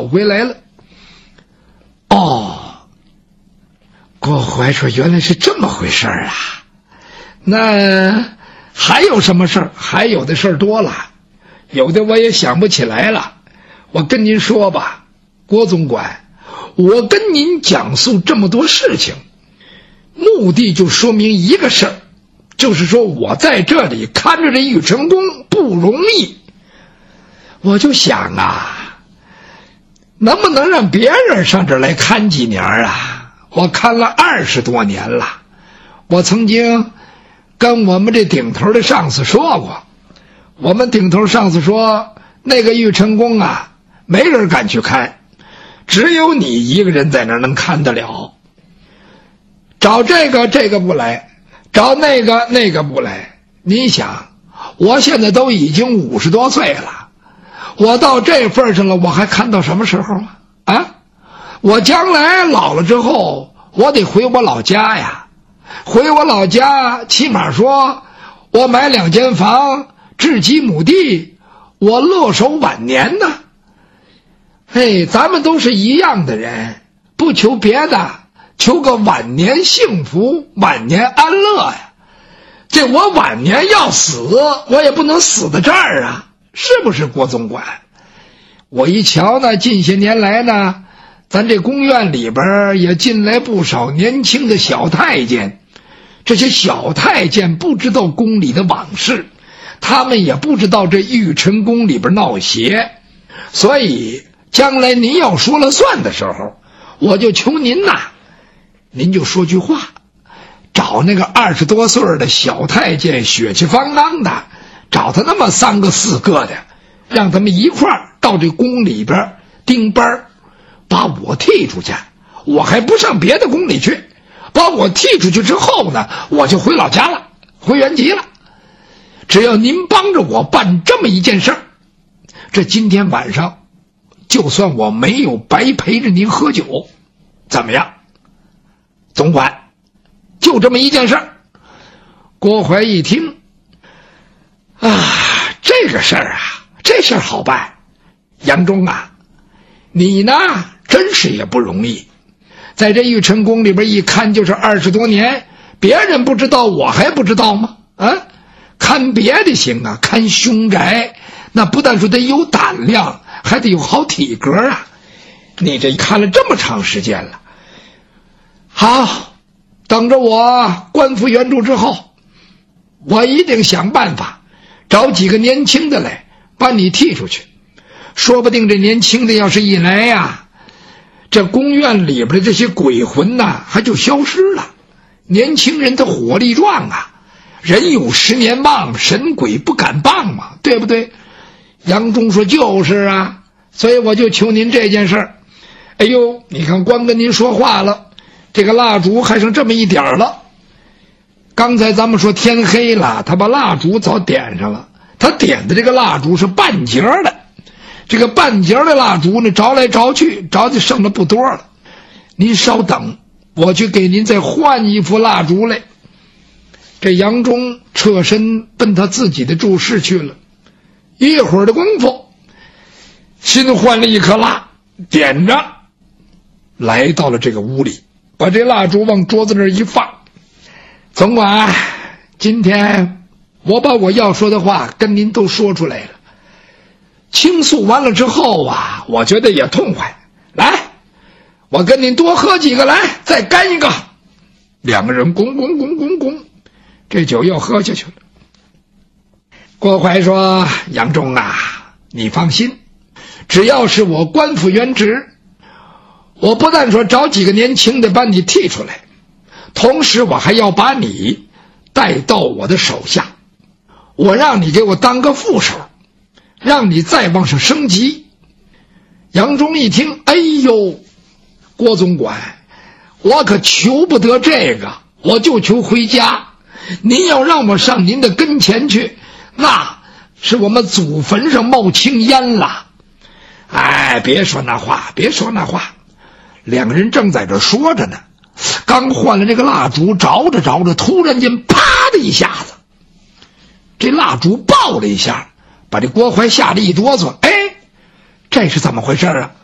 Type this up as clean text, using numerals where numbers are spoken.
回来了。哦，郭怀说原来是这么回事啊，那还有什么事儿？还有的事儿多了，有的我也想不起来了。我跟您说吧，郭总管，我跟您讲述这么多事情，目的就说明一个事儿，就是说我在这里看着这玉成宫不容易。我就想啊，能不能让别人上这儿来看几年啊？我看了20多年了，我曾经跟我们这顶头的上司说过，我们顶头上司说那个玉成宫啊，没人敢去看，只有你一个人在那儿能看得了。找这个不来，找那个不来。你想，我现在都已经50多岁了，我到这份上了，我还看到什么时候啊？我将来老了之后，我得回我老家呀。回我老家，起码说我买2间房，置几亩地，我乐守晚年呢。嘿，咱们都是一样的人，不求别的，求个晚年幸福，晚年安乐呀。这我晚年要死，我也不能死在这儿啊，是不是郭总管？我一瞧呢，近些年来呢，咱这宫院里边也进来不少年轻的小太监，这些小太监不知道宫里的往事，他们也不知道这玉成宫里边闹邪，所以将来您要说了算的时候，我就求您呐，您就说句话，找那个20多岁的小太监，血气方刚的，找他那么3个4个的，让他们一块儿到这宫里边盯班，把我剔出去，我还不上别的宫里去，把我剔出去之后呢，我就回老家了，回原籍了。只要您帮着我办这么一件事儿，这今天晚上就算我没有白陪着您喝酒，怎么样？总管，就这么一件事儿。郭怀一听啊，这个事儿啊，这事儿好办。杨忠啊，你呢真是也不容易，在这玉成宫里边一看就是20多年，别人不知道我还不知道吗？啊，看别的行啊，看凶宅那不但说得有胆量，还得有好体格啊。你这看了这么长时间了，好，等着我官复原主之后，我一定想办法找几个年轻的来把你剔出去。说不定这年轻的要是一来呀，这宫院里边的这些鬼魂呐，还就消失了。年轻人他火力壮啊，人有10年旺，神鬼不敢傍嘛，对不对？杨忠说就是啊，所以我就求您这件事儿。哎呦，你看光跟您说话了，这个蜡烛还剩这么一点了。刚才咱们说天黑了，他把蜡烛早点上了，他点的这个蜡烛是半截的，这个半截的蜡烛呢，着来着去，着就剩了不多了。您稍等，我去给您再换一副蜡烛来。这杨忠侧身奔他自己的住室去了，一会儿的功夫，新换了一颗蜡，点着，来到了这个屋里，把这蜡烛往桌子那儿一放。总管，今天我把我要说的话跟您都说出来了，倾诉完了之后啊，我觉得也痛快。来，我跟您多喝几个，来，再干一个。2个人拱，这酒又喝下去了。郭怀说，杨忠啊，你放心，只要是我官复原职，我不但说找几个年轻的把你剔出来，同时我还要把你带到我的手下，我让你给我当个副手，让你再往上升级。杨忠一听，哎呦，郭总管，我可求不得这个，我就求回家。您要让我上您的跟前去，那是我们祖坟上冒青烟了。哎，别说那话，别说那话。2个人正在这说着呢，刚换了这个蜡烛，着着着着，突然间啪的一下子，这蜡烛爆了一下，把这郭怀吓得一哆嗦。哎，这是怎么回事啊？